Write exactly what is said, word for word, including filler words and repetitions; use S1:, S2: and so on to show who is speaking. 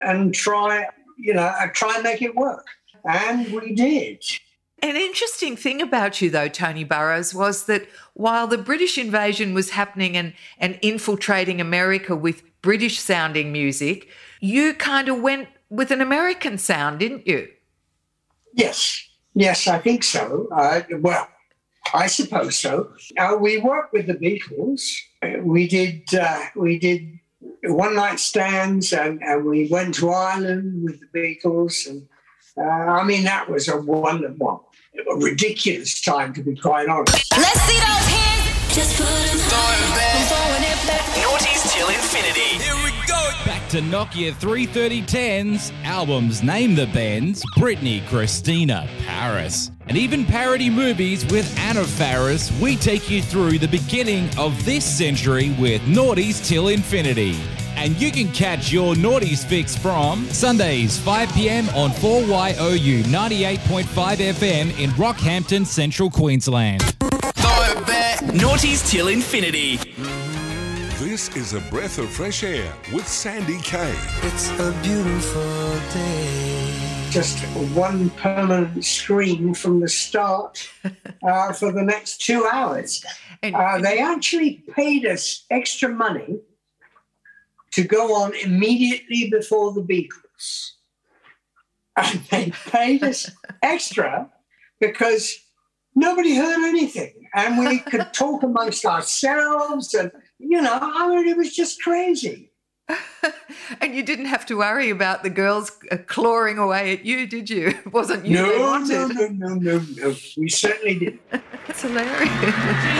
S1: and try, you know, try and make it work. And we did.
S2: An interesting thing about you, though, Tony Burrows, was that while the British invasion was happening and, and infiltrating America with British-sounding music, you kind of went with an American sound, didn't you?
S1: Yes. Yes, I think so. Uh, well, I suppose so. Uh, we worked with the Beatles. We did uh, we did one-night stands, and, and we went to Ireland with the Beatles. And uh, I mean, that was a wonderful, a ridiculous time, to be quite honest.
S3: Let's see those hands. Just put them
S4: back. Naughties till infinity.
S5: Here we go. Back to Nokia three thirty tens, albums Name the Bands, Britney, Christina, Paris, and even parody movies with Anna Faris. We take you through the beginning of this century with Naughties till infinity. And you can catch your Naughties fix from Sundays, five p.m. on four Y O U ninety-eight point five F M in Rockhampton, Central Queensland.
S4: Naughties till infinity.
S6: This is a breath of fresh air with Sandy Kay.
S7: It's a beautiful day.
S1: Just one permanent screen from the start uh, for the next two hours. Uh, they actually paid us extra money to go on immediately before the Beatles. And they paid us extra because nobody heard anything. And we could talk amongst ourselves and, you know, I mean, it was just crazy.
S2: And you didn't have to worry about the girls clawing away at you, did you? It wasn't you
S1: no,
S2: they wanted.
S1: No, no, no, no, no. We certainly didn't.
S2: That's hilarious.